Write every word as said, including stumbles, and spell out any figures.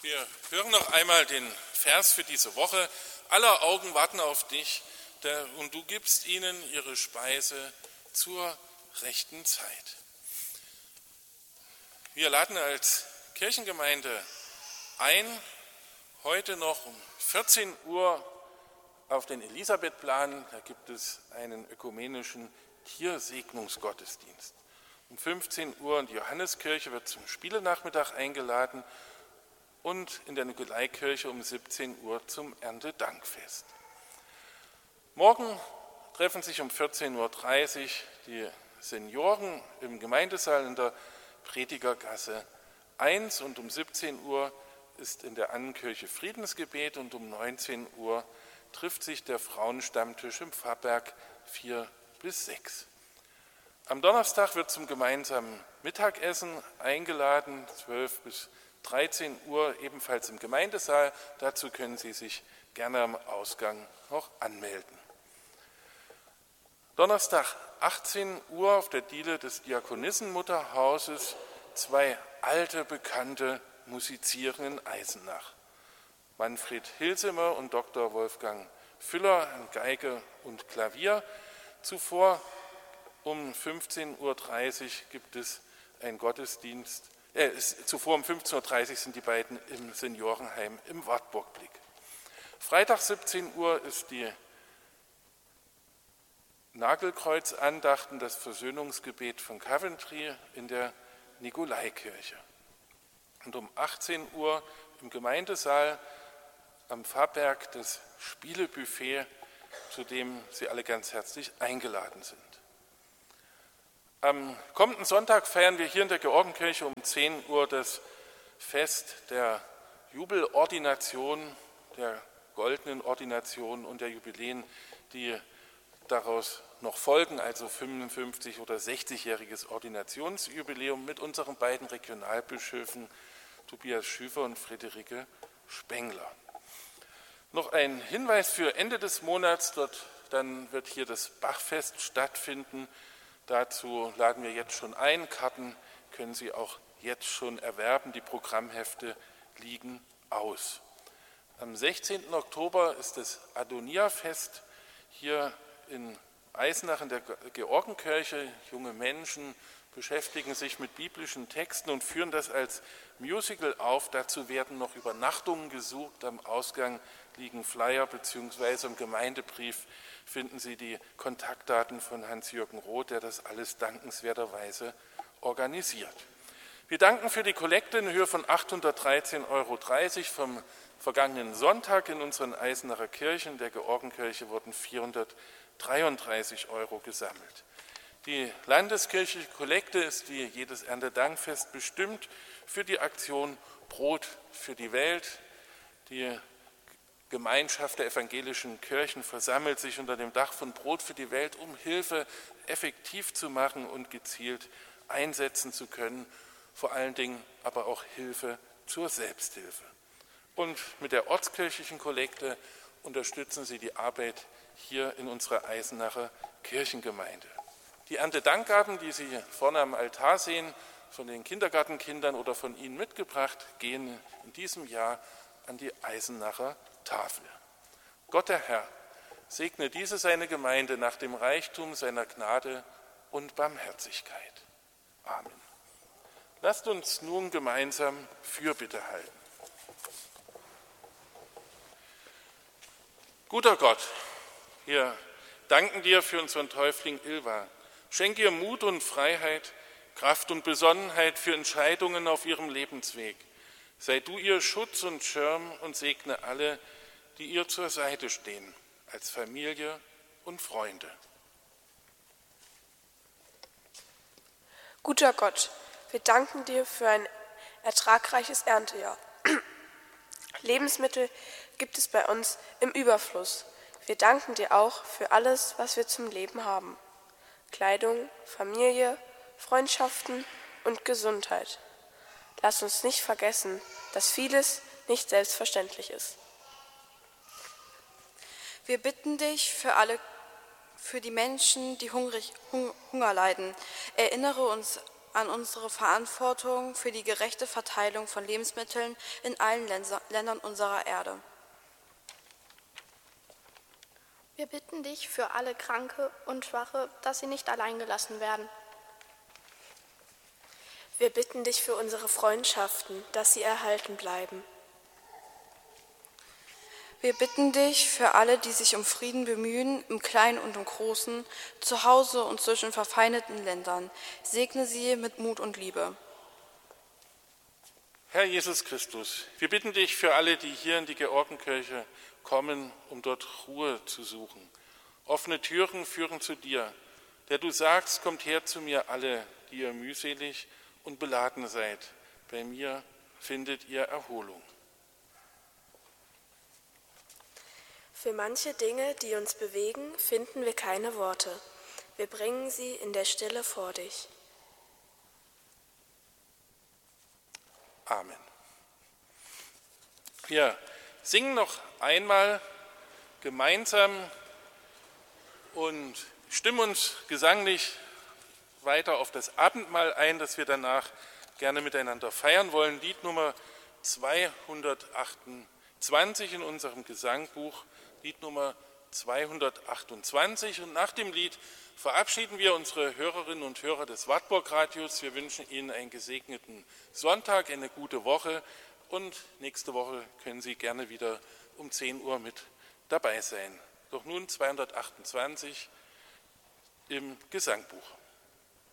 Wir hören noch einmal den Vers für diese Woche. Aller Augen warten auf dich, und du gibst ihnen ihre Speise zur rechten Zeit. Wir laden als Kirchengemeinde ein, heute noch um vierzehn Uhr auf den Elisabethplan. Da gibt es einen ökumenischen Tiersegnungsgottesdienst. Um fünfzehn Uhr in die Johanneskirche wird zum Spielenachmittag eingeladen und in der Nikolaikirche um siebzehn Uhr zum Erntedankfest. Morgen treffen sich um vierzehn Uhr dreißig die Senioren im Gemeindesaal in der Predigergasse eins und um siebzehn Uhr ist in der Annenkirche Friedensgebet und um neunzehn Uhr trifft sich der Frauenstammtisch im Pfarrberg vier bis sechs. Am Donnerstag wird zum gemeinsamen Mittagessen eingeladen, zwölf bis dreizehn Uhr, ebenfalls im Gemeindesaal. Dazu können Sie sich gerne am Ausgang noch anmelden. Donnerstag achtzehn Uhr auf der Diele des Diakonissenmutterhauses. Zwei alte Bekannte musizieren in Eisenach. Manfred Hilsemer und Doktor Wolfgang Füller an Geige und Klavier. Zuvor um fünfzehn Uhr dreißig gibt es einen Gottesdienst. Äh, zuvor um fünfzehn Uhr dreißig sind die beiden im Seniorenheim im Wartburgblick. Freitag siebzehn Uhr ist die Nagelkreuzandachten, das Versöhnungsgebet von Coventry in der Nikolaikirche. Und um achtzehn Uhr im Gemeindesaal am Pfarrberg das Spielebuffet, zu dem Sie alle ganz herzlich eingeladen sind. Am kommenden Sonntag feiern wir hier in der Georgenkirche um zehn Uhr das Fest der Jubelordination, der goldenen Ordination und der Jubiläen, die daraus noch folgen, also fünfundfünfzig- oder sechzigjähriges Ordinationsjubiläum mit unseren beiden Regionalbischöfen Tobias Schüfer und Friederike Spengler. Noch ein Hinweis für Ende des Monats, dort dann wird hier das Bachfest stattfinden. Dazu laden wir jetzt schon ein. Karten können Sie auch jetzt schon erwerben. Die Programmhefte liegen aus. Am sechzehnten Oktober ist das Adonia-Fest hier in Eisenach in der Georgenkirche. Junge Menschen beschäftigen sich mit biblischen Texten und führen das als Musical auf. Dazu werden noch Übernachtungen gesucht. Am Ausgang liegen Flyer bzw. im Gemeindebrief finden Sie die Kontaktdaten von Hans-Jürgen Roth, der das alles dankenswerterweise organisiert. Wir danken für die Kollekte in Höhe von achthundertdreizehn Euro dreißig vom vergangenen Sonntag in unseren Eisenacher Kirchen. Der Georgenkirche wurden vierhundertdreiunddreißig Euro gesammelt. Die landeskirchliche Kollekte ist wie jedes Erntedankfest bestimmt für die Aktion Brot für die Welt. Die Gemeinschaft der evangelischen Kirchen versammelt sich unter dem Dach von Brot für die Welt, um Hilfe effektiv zu machen und gezielt einsetzen zu können, vor allen Dingen aber auch Hilfe zur Selbsthilfe. Und mit der ortskirchlichen Kollekte unterstützen Sie die Arbeit hier in unserer Eisenacher Kirchengemeinde. Die Erntedankgaben, die Sie vorne am Altar sehen, von den Kindergartenkindern oder von Ihnen mitgebracht, gehen in diesem Jahr an die Eisenacher Tafel. Gott der Herr segne diese seine Gemeinde nach dem Reichtum seiner Gnade und Barmherzigkeit. Amen. Lasst uns nun gemeinsam Fürbitte halten. Guter Gott, wir danken dir für unseren Täufling Ilva. Schenke ihr Mut und Freiheit, Kraft und Besonnenheit für Entscheidungen auf ihrem Lebensweg. Sei du ihr Schutz und Schirm und segne alle, die ihr zur Seite stehen, als Familie und Freunde. Guter Gott, wir danken dir für ein ertragreiches Erntejahr. Lebensmittel gibt es bei uns im Überfluss. Wir danken dir auch für alles, was wir zum Leben haben. Kleidung, Familie, Freundschaften und Gesundheit. Lass uns nicht vergessen, dass vieles nicht selbstverständlich ist. Wir bitten dich für alle, für die Menschen, die hungrig, hung, Hunger leiden. Erinnere uns an unsere Verantwortung für die gerechte Verteilung von Lebensmitteln in allen Ländern unserer Erde. Wir bitten dich für alle Kranke und Schwache, dass sie nicht allein gelassen werden. Wir bitten dich für unsere Freundschaften, dass sie erhalten bleiben. Wir bitten dich für alle, die sich um Frieden bemühen, im Kleinen und im Großen, zu Hause und zwischen verfeindeten Ländern. Segne sie mit Mut und Liebe. Herr Jesus Christus, wir bitten dich für alle, die hier in die Georgenkirche kommen, um dort Ruhe zu suchen. Offene Türen führen zu dir, der du sagst, kommt her zu mir alle, die ihr mühselig und beladen seid. Bei mir findet ihr Erholung. Für manche Dinge, die uns bewegen, finden wir keine Worte. Wir bringen sie in der Stille vor dich. Amen. Wir singen noch einmal gemeinsam und stimmen uns gesanglich weiter auf das Abendmahl ein, das wir danach gerne miteinander feiern wollen. Lied Nummer zweihundertachtundzwanzig in unserem Gesangbuch, Lied Nummer zweihundertachtundzwanzig. Und nach dem Lied verabschieden wir unsere Hörerinnen und Hörer des Wartburg-Radios. Wir wünschen Ihnen einen gesegneten Sonntag, eine gute Woche. Und nächste Woche können Sie gerne wieder um zehn Uhr mit dabei sein. Doch nun zweihundertachtundzwanzig im Gesangbuch.